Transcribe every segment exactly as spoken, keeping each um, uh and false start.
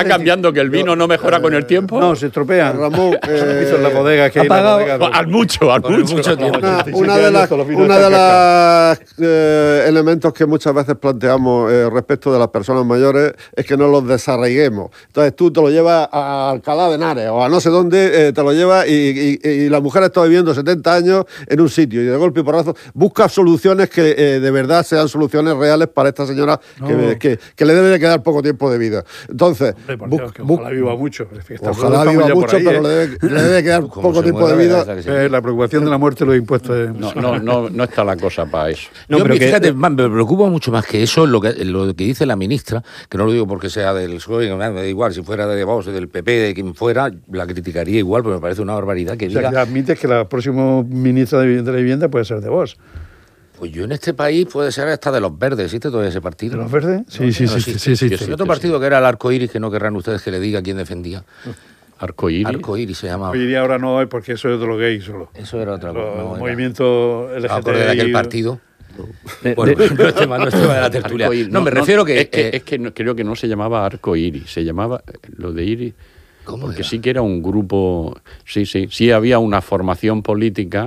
está cambiando, que el vino no mejora con el tiempo. No, se estropea. Ramón, eh, hizo en la bodega que hay en la bodega, no. Al mucho, al mucho. mucho tiempo. Una, una de las, una de las eh, elementos que muchas veces planteamos eh, respecto de las personas mayores es que no los desarraiguemos. Entonces tú te lo llevas a Alcalá de Henares o a no sé dónde, eh, te lo llevas y, y, y la mujer está viviendo setenta años en un sitio y de golpe y porrazo busca soluciones que eh, de verdad sean soluciones reales para esta señora no. que, que, que le debe de quedar poco tiempo de vida. Entonces, Hombre, por Dios, que ojalá viva mucho. Ojalá viva mucho, ahí, pero ¿eh? le, debe, le debe quedar poco tiempo de vida. Eh, la preocupación de la muerte, los impuestos. De... No, no, no, no está la cosa para eso. No, Yo, pero que, fíjate, me preocupa mucho más que eso, lo que, lo que dice la ministra, que no lo digo porque sea del P S O E, me da igual, si fuera de Vox, del P P, de quien fuera, la criticaría igual, pero me parece una barbaridad que o sea, diga... que admites que la próxima ministra de, de la Vivienda puede ser de Vox. Pues yo en este país puede ser hasta de los verdes, ¿existe todavía ese partido? ¿De los verdes? Sí, no, sí, no sí, existe. sí, sí, sí, sí, sí, otro sí, partido sí. que era el Arcoiris, que no querrán ustedes que le diga quién defendía. Arcoiris. Arcoiris se llamaba. Hoy día ahora no hay porque eso es de los gays solo. Eso era otra cosa. Los No, movimientos L G T B I. de aquel partido. De, Bueno, de, no es tema, no es tema de la tertulia. Arcoiris, No, me refiero que... Es que, eh, es que no, creo que no se llamaba Arcoiris, se llamaba lo de Iris. ¿Cómo Porque era? sí que era un grupo, sí, sí, sí había una formación política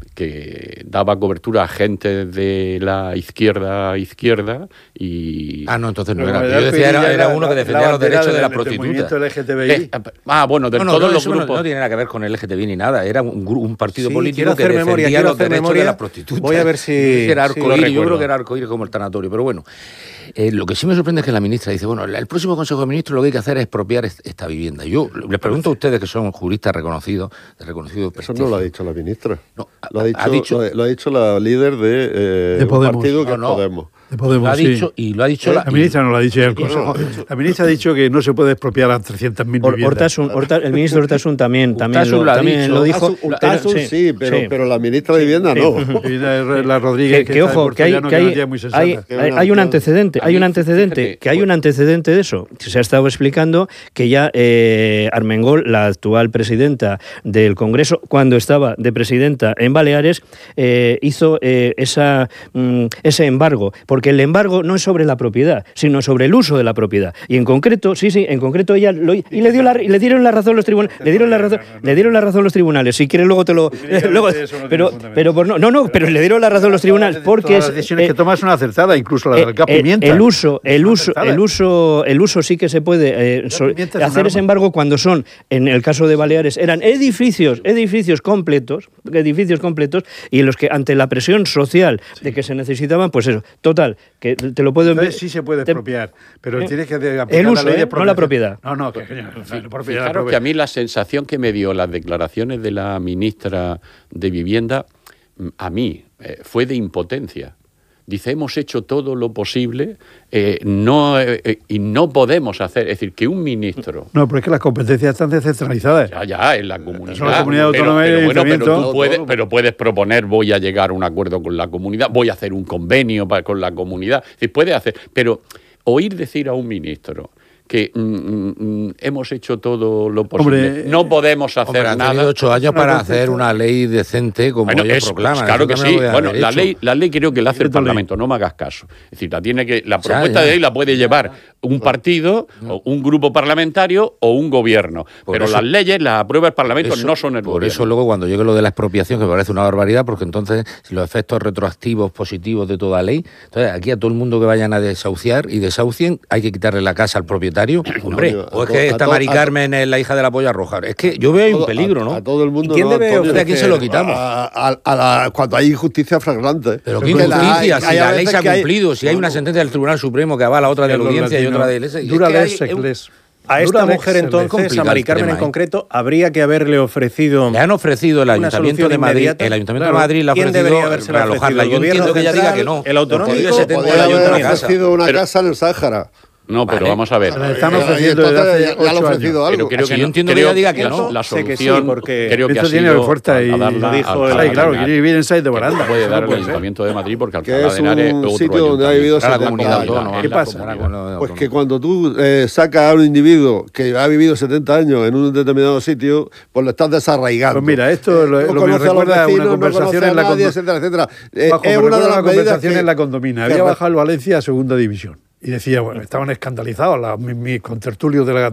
que daba cobertura a gente de la izquierda izquierda y... Ah, no, entonces no Pero era. como Yo el decía, era, Arcoiris era era uno que la- defendía la los bandera derechos de del- la del prostituta. movimiento L G T B I. Eh, ah, bueno, de No, no, todos no, los eso no- grupos... no tiene nada que ver con el L G T B I ni nada. Era un, gru- un partido Sí, político quiero que hacer defendía memoria, quiero los hacer derechos memoria. de las prostitutas. Voy a ver si- Era si lo Arcoiris, yo recuerdo. creo que era Arcoiris como el tanatorio. Pero bueno, eh, lo que sí me sorprende es que la ministra dice, bueno, el próximo Consejo de Ministros lo que hay que hacer es expropiar est- esta vivienda. Yo les pregunto a ustedes que son juristas reconocidos, de reconocido Eso prestigio. no lo ha dicho la ministra. No, lo, ha dicho, ha dicho- lo, ha- lo ha dicho la líder de, eh, De Podemos. un partido que No, es no. Podemos. De Podemos, Lo ha sí. dicho, y lo ha dicho La ministra no lo ha dicho, ya el No, no, Consejo. lo ha dicho. La ministra ha dicho que no se puede expropiar a trescientas mil Or- viviendas. Ortasun, Horta- el ministro Ortasun también, también, Urtasun lo, lo ha también dicho. lo dijo. Urtasun, Urtasun pero- sí, pero, sí. pero la ministra de Vivienda no. Y la, la Rodríguez, que, que está de ojo, que hay, Portellano, que una hay, tía muy sensata. hay, Que hay, una- hay un que- antecedente, a hay mí, un antecedente, fíjate, que hay un antecedente de eso. Se ha estado explicando que ya eh, Armengol, la actual presidenta del Congreso, cuando estaba de presidenta en Baleares, eh, hizo eh, esa, mm, ese embargo, porque el embargo no es sobre la propiedad, sino sobre el uso de la propiedad. Y en concreto, sí, sí, en concreto ella lo, y le dio la, y le dieron la razón los tribunales, le dieron la razón, le dieron la razón los tribunales. Si quieres luego te lo, luego, eso no tiene pero, fundamento. pero por no, no, no, pero le dieron la razón los tribunales porque Todas es las decisiones eh, que tomas son acertadas, incluso la eh, del gas eh, pimienta. el uso, el Son uso, acertadas. el uso, el uso sí que se puede eh, so- pimienta es un hacer ese arma. embargo cuando son, en el caso de Baleares, eran edificios, edificios completos, edificios completos, y en los que ante la presión social de que se necesitaban, pues eso, total, que te lo puedo Entonces sí se puede te- expropiar, pero eh, tienes que de- aplicar el la uso, ley de eh, no la expropiación. propiedad. No, no, que, que- la propiedad, la Fijaros que propiedad. a mí la sensación que me dio las declaraciones de la ministra de Vivienda, mm, a mí, eh, fue de impotencia. Dice, hemos hecho todo lo posible eh, no, eh, eh, y no podemos hacer, es decir, que un ministro... No, pero es que las competencias están descentralizadas. Ya, ya, en la comunidad. Son la comunidad pero, autónoma y pero el bueno, pero ayuntamiento. tú puedes, pero puedes proponer, voy a llegar a un acuerdo con la comunidad, voy a hacer un convenio para, con la comunidad. Es decir, puedes hacer, pero oír decir a un ministro que mm, mm, hemos hecho todo lo posible, Hombre, no podemos hacer Hombre, han nada. tenido ocho años Una para concepto- hacer una ley decente como Bueno, ellos es- proclaman. claro Eso que también sí. lo deben Bueno, haber la hecho. ley, la ley creo que la hace el Decreto ley. Parlamento, no me hagas caso. Es decir, la tiene que la Ya, propuesta ya. de ley la puede llevar un partido, o un grupo parlamentario o un gobierno. Por Pero eso- las leyes las aprueba el Parlamento, Eso- no son el Por gobierno. eso luego cuando llegue lo de la expropiación, que me parece una barbaridad, porque entonces si los efectos retroactivos positivos de toda ley, entonces aquí a todo el mundo que vayan a desahuciar y desahucien, hay que quitarle la casa al propietario. Hombre, No, o es a que to- esta a to- Mari a to- Carmen es la hija de la polla roja. Es que yo veo ahí un Todo- peligro, a, ¿no? a todo el mundo. ¿Y quién no, debe Antonio, ofrecer? ¿A quién se lo quitamos? A, a- a la- cuando hay injusticia flagrante. Pero qué Que la injusticia, hay- si hay a la ley veces se ha que hay- cumplido, si hay una Bueno, sentencia del Tribunal Supremo que avala otra de la Los audiencia y latinos, otra de iglesia. y es dura que hay- lex, es un- secles. A esta Dura lex, mujer secles. entonces, a complicado Mari el Carmen tema, en ¿eh? concreto, habría que haberle ofrecido... Le han ofrecido el Una Ayuntamiento solución de Madrid, inmediata. el Ayuntamiento Claro. de Madrid le ha ¿Quién ofrecido debería habérsela para alojarla. ofrecido? Yo ¿El gobierno entiendo que ella diga central, que no. el autonómico? Porque vive setenta podría años en haber una casa. ofrecido una Pero- casa en el Sáhara. No, pero Vale. vamos a ver. Se le están Eh, ofreciendo y desde entonces hace ya- ya le ha ocho ofrecido años. algo. Pero creo Si que yo no- entiendo que creo ella diga que la- no. La Sé que sí, solución, porque creo que esto ha tiene sido fuerza y a darla lo dijo a el- Alcalá Ay, claro, de quiere vivir en seis de Henares. baranda. Puede Eso no dar el puede ser. Ayuntamiento de Madrid porque Que Alcalá es de Henares un otro sitio donde ha ayuntamiento. vivido Para la setenta comunidad años. autónoma. ¿Qué es la pasa? comunidad Pues autónoma. que cuando tú eh, sacas a un individuo que ha vivido setenta años en un determinado sitio, pues lo estás desarraigando. Pues mira, esto lo- Eh, no lo que me conoce a los recuerda a una vecinos, no conversación conoce a en la nadie, condo- etcétera, etcétera. Eh, Bajo, es me una de recuerda las la medidas conversación que- en la condomina. que- Había bajado el Valencia a segunda división. Y decía, bueno, estaban escandalizados la- mis, mis contertulios de la